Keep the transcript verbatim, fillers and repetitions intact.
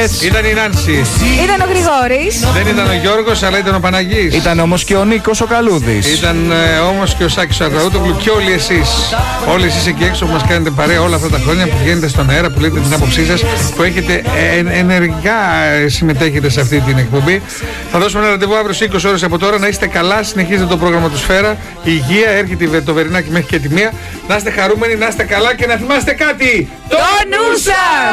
Yes. Ήταν η Νάνση. Ήταν ο Γρηγόρης. Δεν ήταν ο Γιώργος, αλλά ήταν ο Παναγής. Ήταν όμως και ο Νίκος ο Καλούδης. Ήταν ε, όμως και ο Σάκης ο Αγραούτογλου και όλοι εσείς. Όλοι εσείς εκεί έξω που μας κάνετε παρέα όλα αυτά τα χρόνια, που βγαίνετε στον αέρα, που λέτε την άποψή σας, που έχετε ε, ενεργά συμμετέχετε σε αυτή την εκπομπή. Θα δώσουμε ένα ραντεβού αύριο στις είκοσι ώρες από τώρα. Να είστε καλά, συνεχίζετε το πρόγραμμα του Σφαίρα. Η υγεία, έρχεται το Βερινάκι μέχρι και τη μία. Να είστε χαρούμενοι, να είστε καλά και να θυμάστε κάτι. Το νου σας!